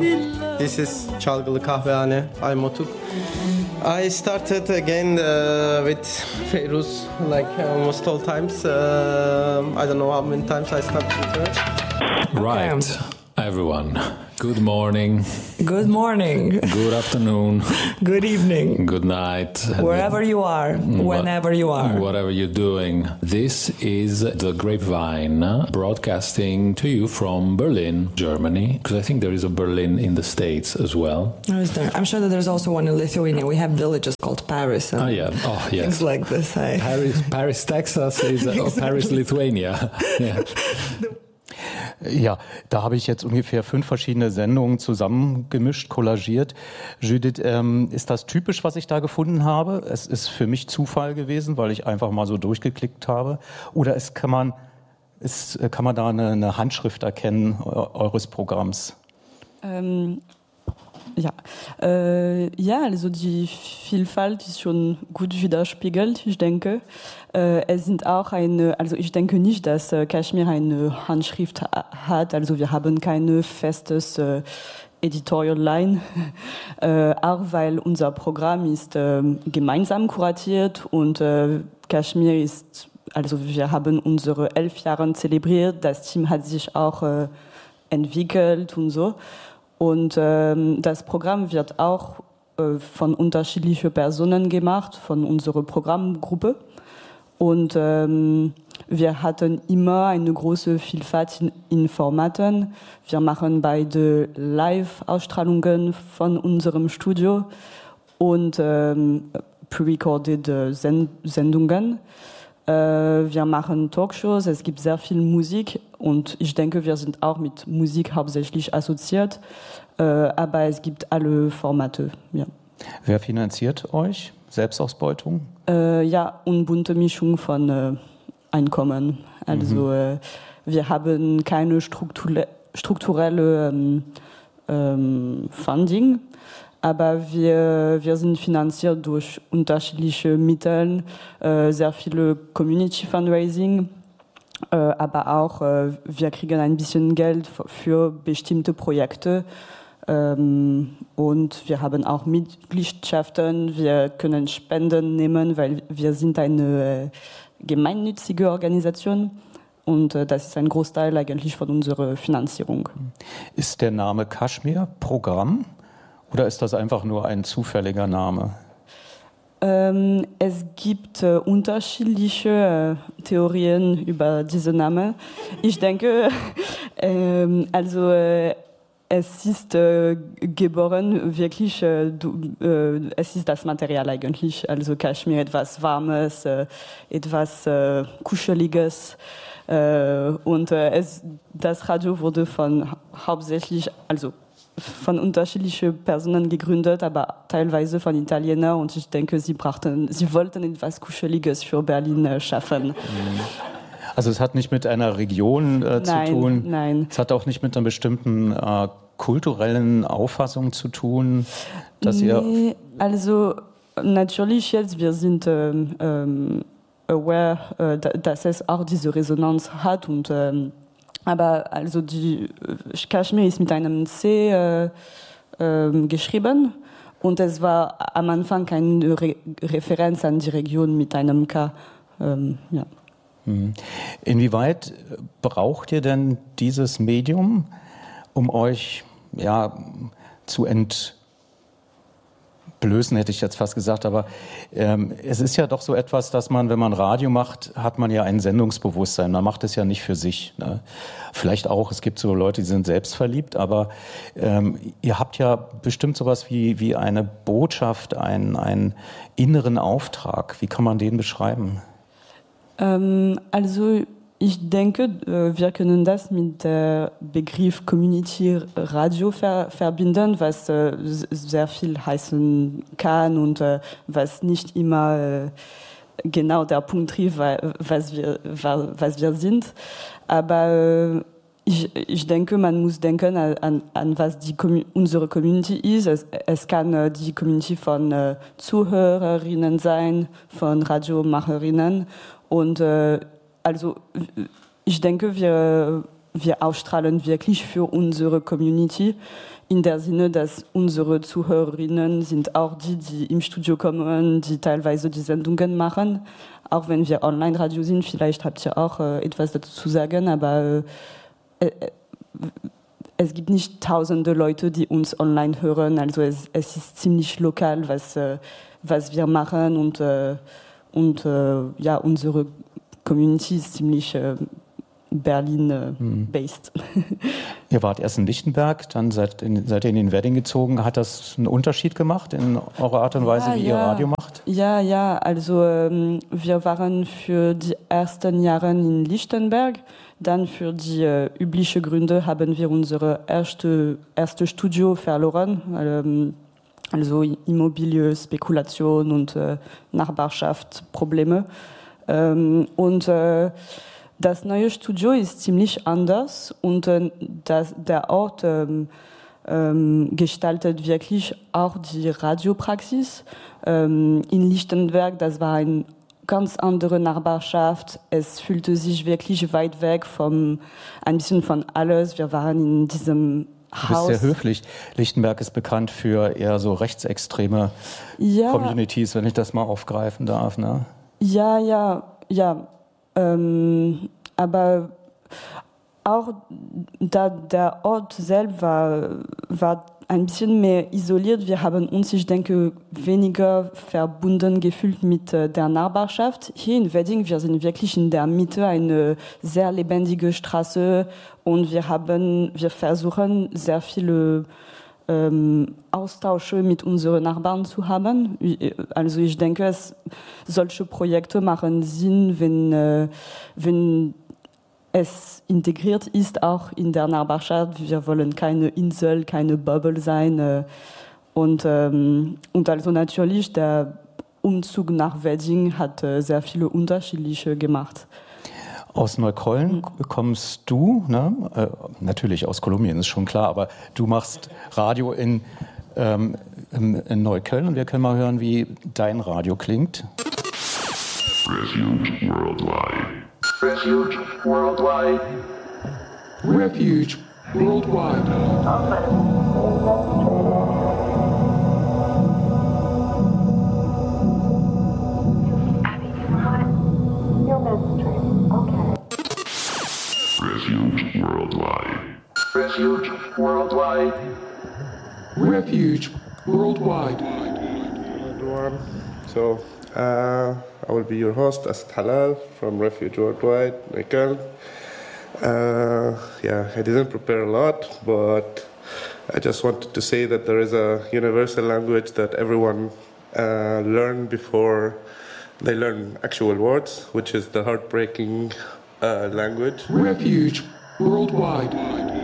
everyone. This is Çalgılı Kahvehane. I'm Motuk. I started again with Feyruz like almost all times. I don't know how many times I started with her. Right, everyone. Good morning. Good morning. Good afternoon. Good evening. Good night. Wherever you are, whenever you are. Whatever you're doing. This is The Grapevine, broadcasting to you from Berlin, Germany, because I think there is a Berlin in the States as well. Oh, is there? I'm sure that there's also one in Lithuania. We have villages called Paris. Oh, yeah. Oh, yes. Things like this. Paris, Texas is Exactly. Paris, Lithuania. Yeah. Ja, da habe ich jetzt ungefähr 5 verschiedene Sendungen zusammengemischt, kollagiert. Judith, ist das typisch, was ich da gefunden habe? Es ist für mich Zufall gewesen, weil ich einfach mal so durchgeklickt habe. Oder kann man da eine Handschrift erkennen eures Programms? Ja, also die Vielfalt ist schon gut widerspiegelt, ich denke. Es sind auch ich denke nicht, dass Kashmir eine Handschrift hat, also wir haben keine festes Editorial Line, auch weil unser Programm ist gemeinsam kuratiert und Kashmir ist, also wir haben unsere 11 Jahre zelebriert, das Team hat sich auch entwickelt und so. Und das Programm wird auch von unterschiedlichen Personen gemacht, von unserer Programmgruppe. Und wir hatten immer eine große Vielfalt in Formaten. Wir machen beide Live-Ausstrahlungen von unserem Studio und pre-recorded Sendungen. Wir machen Talkshows, es gibt sehr viel Musik und ich denke, wir sind auch mit Musik hauptsächlich assoziiert, aber es gibt alle Formate. Ja. Wer finanziert euch? Selbstausbeutung? Ja, und bunte Mischung von Einkommen. Also wir haben keine strukturelle Funding, aber wir sind finanziert durch unterschiedliche Mittel, sehr viele Community Fundraising, aber auch wir kriegen ein bisschen Geld für bestimmte Projekte und wir haben auch Mitgliedschaften, wir können Spenden nehmen, weil wir sind eine gemeinnützige Organisation. Und das ist ein Großteil eigentlich von unserer Finanzierung. Ist der Name Kashmir Programm? Oder ist das einfach nur ein zufälliger Name? Es gibt unterschiedliche Theorien über diesen Namen. Ich denke, es ist geboren wirklich, es ist das Material eigentlich, also Kashmir, etwas Warmes, etwas Kuscheliges. Und das Radio wurde hauptsächlich von unterschiedlichen Personen gegründet, aber teilweise von Italienern. Und ich denke, sie wollten etwas Kuscheliges für Berlin schaffen. Also es hat nicht mit einer Region zu tun? Nein. Es hat auch nicht mit einer bestimmten kulturellen Auffassung zu tun? Nee, also natürlich jetzt, wir sind aware, dass es auch diese Resonanz hat und aber also Kashmir ist mit einem C geschrieben und es war am Anfang keine Referenz an die Region mit einem K. Ja. Inwieweit braucht ihr denn dieses Medium, um euch zu entblößen, hätte ich jetzt fast gesagt, aber es ist ja doch so etwas, dass man, wenn man Radio macht, hat man ja ein Sendungsbewusstsein. Man macht es ja nicht für sich. Ne? Vielleicht auch, es gibt so Leute, die sind selbstverliebt, aber ihr habt ja bestimmt sowas wie eine Botschaft, einen inneren Auftrag. Wie kann man den beschreiben? Also ich denke, wir können das mit dem Begriff Community Radio verbinden, was sehr viel heißen kann und was nicht immer genau der Punkt trifft, was wir sind. Aber ich denke, man muss denken an was unsere Community ist. Es kann die Community von Zuhörerinnen sein, von Radiomacherinnen. Und also ich denke, wir ausstrahlen wirklich für unsere Community. in der Sinne, dass unsere Zuhörerinnen sind auch die im Studio kommen, die teilweise die Sendungen machen. Auch wenn wir Online-Radio sind, vielleicht habt ihr auch etwas dazu zu sagen, aber es gibt nicht tausende Leute, die uns online hören. Also es ist ziemlich lokal, was wir machen und ja, unsere Community ist ziemlich Berlin-based. Ihr wart erst in Lichtenberg, dann seid ihr in den Wedding gezogen. Hat das einen Unterschied gemacht in eurer Art und Weise, wie ihr Radio macht? Ja, also wir waren für die ersten Jahre in Lichtenberg. Dann für die üblichen Gründe haben wir unser erste Studio verloren. Also Immobilie, Spekulation und Nachbarschaftsprobleme. Und das neue Studio ist ziemlich anders und der Ort gestaltet wirklich auch die Radiopraxis. In Lichtenberg, das war eine ganz andere Nachbarschaft. Es fühlte sich wirklich weit weg ein bisschen von alles. Wir waren in diesem Haus. Du bist sehr höflich. Lichtenberg ist bekannt für eher so rechtsextreme Communities, wenn ich das mal aufgreifen darf. Ne? Ja. Aber auch da der Ort selbst war ein bisschen mehr isoliert. Wir haben uns, ich denke, weniger verbunden gefühlt mit der Nachbarschaft. Hier in Wedding, wir sind wirklich in der Mitte, eine sehr lebendige Straße und wir versuchen sehr viele Austausche mit unseren Nachbarn zu haben. Also ich denke, solche Projekte machen Sinn, wenn es integriert ist, auch in der Nachbarschaft. Wir wollen keine Insel, keine Bubble sein. Und also natürlich, der Umzug nach Wedding hat sehr viele unterschiedliche gemacht. Aus Neukölln kommst du, ne? Natürlich aus Kolumbien, ist schon klar, aber du machst Radio in Neukölln und wir können mal hören, wie dein Radio klingt. Refuge Worldwide. Refuge Worldwide. Refuge Worldwide. Refuge Worldwide. Refuge Worldwide. Refuge Worldwide. Everyone. So, I will be your host, Asad Halal from Refuge Worldwide, Neukölln. I didn't prepare a lot, but I just wanted to say that there is a universal language that everyone learn before they learn actual words, which is the heartbreaking language. Refuge Worldwide.